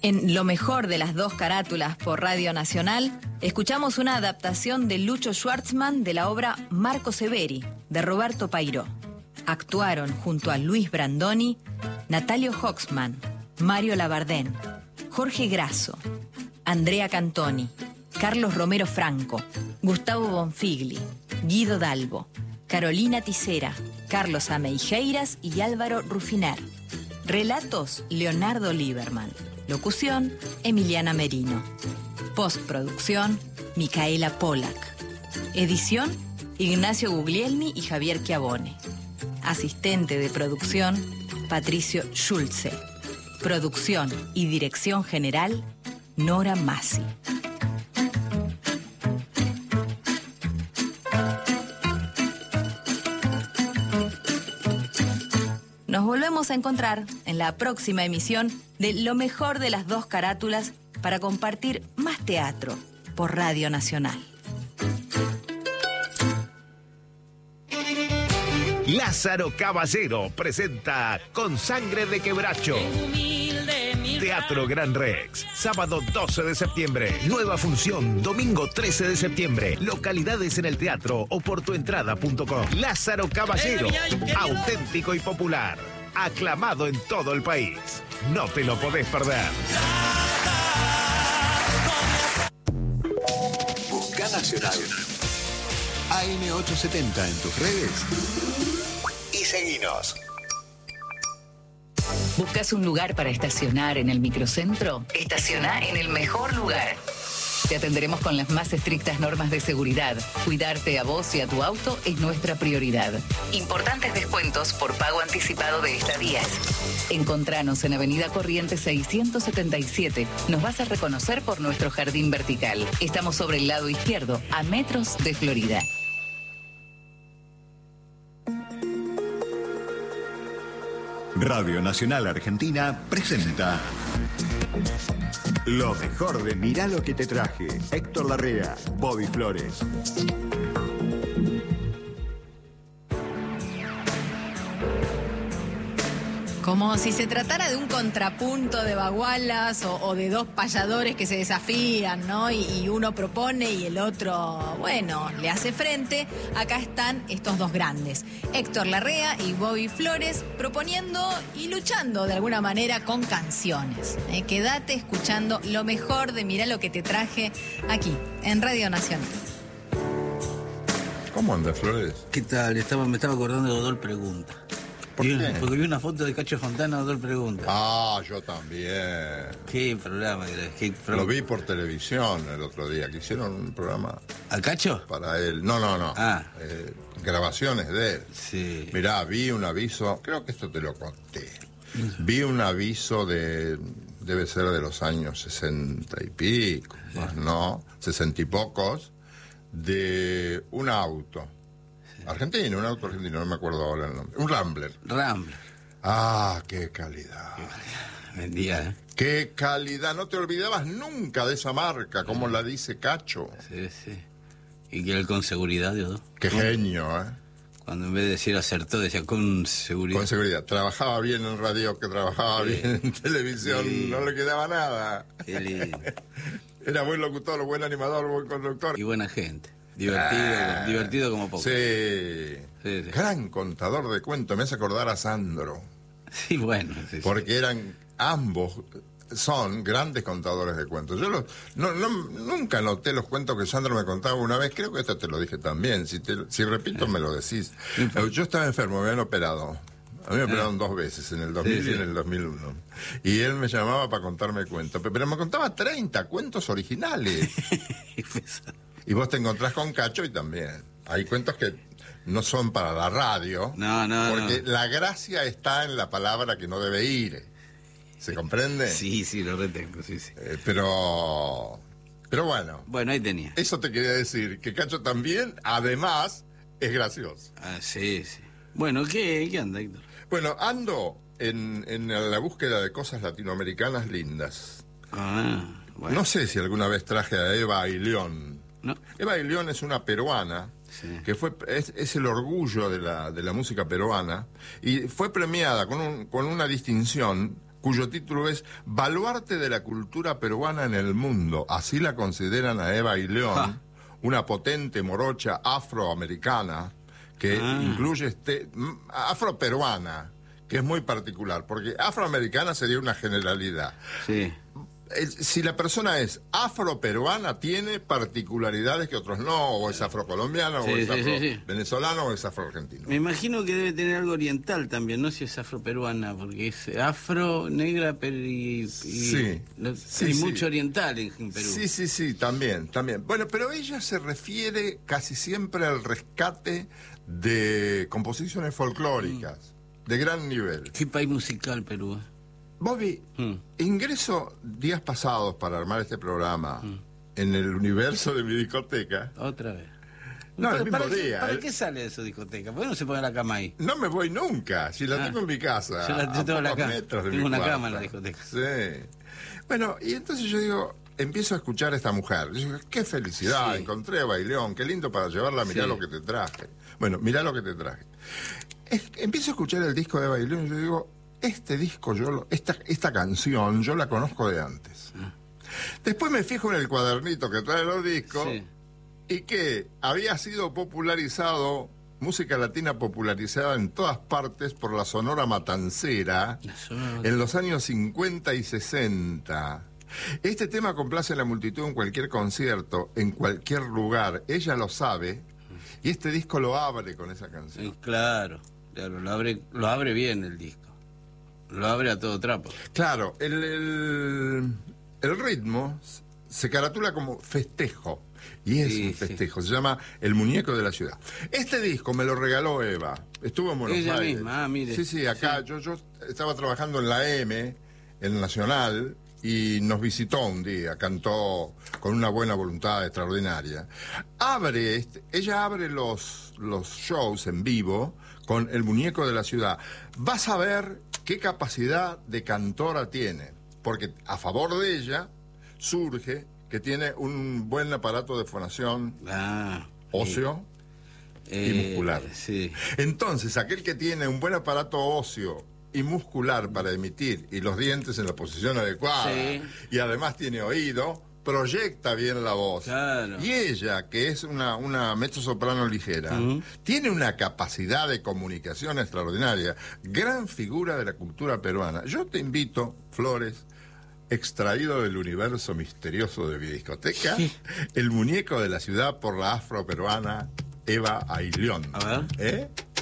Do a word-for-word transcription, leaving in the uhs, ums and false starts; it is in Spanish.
En Lo mejor de las dos carátulas por Radio Nacional, escuchamos una adaptación de Lucho Schwartzman de la obra Marco Severi, de Roberto Pairó. Actuaron junto a Luis Brandoni, Natalio Hoxman, Mario Labardén, Jorge Grasso, Andrea Cantoni, Carlos Romero Franco, Gustavo Bonfigli, Guido Dalbo, Carolina Tisera, Carlos Ameijeiras y Álvaro Rufiner. Relatos, Leonardo Lieberman. Locución, Emiliana Merino. Postproducción, Micaela Polak. Edición, Ignacio Guglielmi y Javier Chiavone. Asistente de producción, Patricio Schulze. Producción y dirección general, Nora Massi. Nos volvemos a encontrar en la próxima emisión de Lo mejor de las dos carátulas para compartir más teatro por Radio Nacional. Lázaro Caballero presenta Con sangre de quebracho. Teatro Gran Rex, sábado doce de septiembre. Nueva función, domingo trece de septiembre. Localidades en el teatro o por tuentrada punto com. Lázaro Caballero, auténtico y popular. Aclamado en todo el país. No te lo podés perder. Busca Nacional. A M ochocientos setenta en tus redes y seguinos. ¿Buscas un lugar para estacionar en el microcentro? Estaciona en el mejor lugar. Te atenderemos con las más estrictas normas de seguridad. Cuidarte a vos y a tu auto es nuestra prioridad. Importantes descuentos por pago anticipado de estadías. Encontranos en Avenida Corrientes seiscientos setenta y siete. Nos vas a reconocer por nuestro jardín vertical. Estamos sobre el lado izquierdo, a metros de Florida. Radio Nacional Argentina presenta Lo mejor de Mirá lo que te traje. Héctor Larrea, Bobby Flores. Como si se tratara de un contrapunto de bagualas o, o de dos payadores que se desafían, ¿no? Y, y uno propone y el otro, bueno, le hace frente. Acá están estos dos grandes, Héctor Larrea y Bobby Flores, proponiendo y luchando de alguna manera con canciones. ¿eh? Quédate escuchando lo mejor de Mirá lo que te traje aquí, en Radio Nacional. ¿Cómo anda, Flores? ¿Qué tal? Estaba, me estaba acordando de Dodol Pregunta. ¿Por vi, qué? Porque vi una foto de Cacho Fontana, Dodol Pregunta. Ah, yo también. ¿Qué programa? ¿Qué programa? Lo vi por televisión el otro día, que hicieron un programa ¿Al Cacho? para él. No, no, no. Ah. Eh, grabaciones de él. Sí. Mirá, vi un aviso, creo que esto te lo conté. Vi un aviso de, debe ser de los años sesenta y pico, Sí. más no, sesenta y pocos, de un auto. Argentino, un auto argentino, no me acuerdo ahora el nombre. Un Rambler. Rambler. Ah, qué calidad. Vendía, ¿eh? Qué calidad. No te olvidabas nunca de esa marca, como la dice Cacho. Sí, sí. Y que él con seguridad, Dios. Qué genio, ¿eh? Cuando en vez de decir acertó, decía con seguridad. Con seguridad. Trabajaba bien en radio, que trabajaba Sí. bien en televisión, Sí. no le quedaba nada. Qué lindo. Era buen locutor, buen animador, buen conductor. Y buena gente. Divertido, Ah. divertido como poco. Sí. Sí, sí. Gran contador de cuentos. Me hace acordar a Sandro. Sí, bueno. Sí, sí. Porque eran ambos, son grandes contadores de cuentos. Yo los, no, no, nunca noté los cuentos que Sandro me contaba una vez. Creo que esto te lo dije también. Si, te, si repito, me lo decís. Yo estaba enfermo, me habían operado. A mí me operaron dos veces, en el dos mil Sí, sí. y en el dos mil uno. Y él me llamaba para contarme cuentos. Pero me contaba treinta cuentos originales. Y vos te encontrás con Cacho y también. Hay cuentos que no son para la radio. No, no, Porque no. la gracia está en la palabra que no debe ir. ¿Se comprende? Sí, sí, lo retengo, sí, sí. Eh, pero... Pero bueno, Bueno, ahí tenía. eso te quería decir, que Cacho también, además, es gracioso. Ah, sí, sí. Bueno, ¿qué, qué anda, Héctor? Bueno, ando en, en la búsqueda de cosas latinoamericanas lindas. Ah, bueno. No sé si alguna vez traje a Eva Ailión. No. Eva Ailión es una peruana, Sí. que fue es, es el orgullo de la, de la música peruana, y fue premiada con, un, con una distinción cuyo título es Baluarte de la cultura peruana en el mundo. Así la consideran a Eva Ayllón, ah. una potente morocha afroamericana que ah. incluye este afroperuana, que es muy particular, porque afroamericana sería una generalidad. Sí. Si la persona es afroperuana, tiene particularidades que otros no, o es afrocolombiano, sí, o es sí, afro-venezolano, sí, sí. o es afroargentino. Me imagino que debe tener algo oriental también, no si es afroperuana, porque es afro, negra, pero y, y sí, no, sí, hay sí. mucho oriental en, en Perú. Sí, sí, sí, también, también. Bueno, pero ella se refiere casi siempre al rescate de composiciones folclóricas, mm. de gran nivel. ¿Qué país musical Perú? Bobby, hmm. ingreso días pasados para armar este programa hmm. en el universo de mi discoteca. Otra vez. No, el mismo ¿Para día. Qué, ¿Para qué sale de su discoteca? ¿Por qué no se pone la cama ahí? No me voy nunca, si la ah. tengo en mi casa. Yo, la, yo tengo la cama. Tengo una cuarta. cama en la discoteca. Sí. Bueno, y entonces yo digo, empiezo a escuchar a esta mujer. Yo digo, qué felicidad, sí. encontré a Ayllón, qué lindo para llevarla, mirá sí. lo que te traje. Bueno, mirá lo que te traje. Es, empiezo a escuchar el disco de Ayllón y yo digo, este disco, yo lo, esta, esta canción, yo la conozco de antes. Ah. Después me fijo en el cuadernito que trae los discos sí. y que había sido popularizado, música latina popularizada en todas partes por la Sonora Matancera Sonora. en los años cincuenta y sesenta. Este tema complace a la multitud en cualquier concierto, en cualquier lugar. Ella lo sabe y este disco lo abre con esa canción. Sí, claro, claro, lo abre, lo abre bien el disco. Lo abre a todo trapo. Claro, el, el, el ritmo se caratula como festejo. Y es sí, un festejo. Sí. Se llama El Muñeco de la Ciudad. Este disco me lo regaló Eva. Estuvo en Buenos Ella Aires. Misma, ah, mire. Sí, sí, acá. Sí. Yo, yo estaba trabajando en la M, en Nacional, y nos visitó un día. Cantó con una buena voluntad extraordinaria. Abre, este, ella abre los, los shows en vivo con El Muñeco de la Ciudad. Vas a ver qué capacidad de cantora tiene, porque a favor de ella surge que tiene un buen aparato de fonación ah, óseo eh, y muscular. Eh, sí. Entonces, aquel que tiene un buen aparato óseo y muscular para emitir y los dientes en la posición adecuada sí. y además tiene oído, proyecta bien la voz. Claro. Y ella, que es una, una mezzosoprano ligera, uh-huh. tiene una capacidad de comunicación extraordinaria. Gran figura de la cultura peruana. Yo te invito, Flores, extraído del universo misterioso de mi discoteca, sí. El Muñeco de la Ciudad por la afroperuana Eva Ayllón. A ver. ¿Eh?